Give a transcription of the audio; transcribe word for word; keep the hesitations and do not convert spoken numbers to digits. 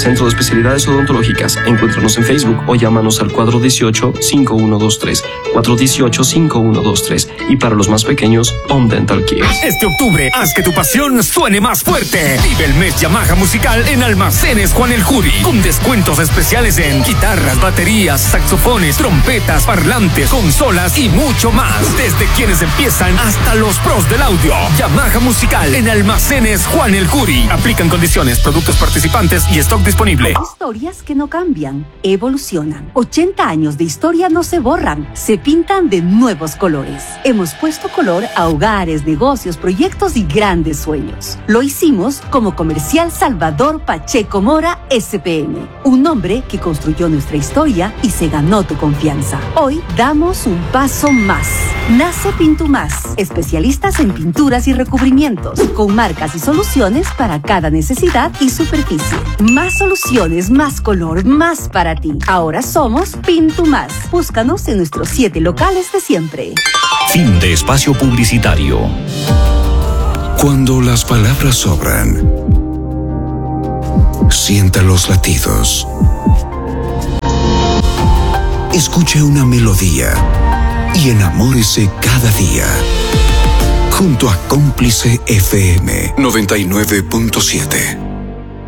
Centro de Especialidades Odontológicas. Encuéntranos en Facebook o llámanos al cuatro uno ocho, cinco uno dos tres, cuatro uno ocho, cinco uno dos tres. Y para los más pequeños, Home Dental Care. Este octubre, haz que tu pasión suene más fuerte. Vive el mes Yamaha musical en Almacenes Juan el Juri, con descuentos especiales en guitarras, baterías, saxofones, trompetas, parlantes, consolas y mucho más. Desde quienes empiezan hasta los pros del audio. Yamaha musical en Almacenes Juan el Juri. Aplican condiciones, productos participantes y stock disponible. Historias que no cambian, evolucionan. ochenta años de historia no se borran, se pintan de nuevos colores. Hemos puesto color a hogares, negocios, proyectos y grandes sueños. Lo hicimos como Comercial Salvador Pacheco Mora S P N, un nombre que construyó nuestra historia y se ganó tu confianza. Hoy damos un paso más. Nace Pintumás, especialistas en pinturas y recubrimientos, con marcas y soluciones para cada necesidad y superficie. Más soluciones, más color, más para ti. Ahora somos Pintumás. Búscanos en nuestros siete locales de siempre. Fin de espacio publicitario. Cuando las palabras sobran, sienta los latidos. Escuche una melodía y enamórese cada día. Junto a Cómplice F M noventa y nueve punto siete.